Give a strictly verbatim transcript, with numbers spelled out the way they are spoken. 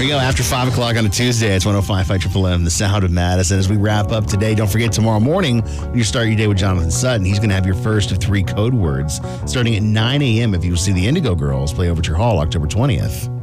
you go. After five o'clock on a Tuesday, it's one oh five point five Triple M, the sound of Madison. As we wrap up today, don't forget tomorrow morning, when you start your day with Jonathan Sutton, he's going to have your first of three code words starting at nine a.m. if you will see the Indigo Girls play Overture Hall October twentieth.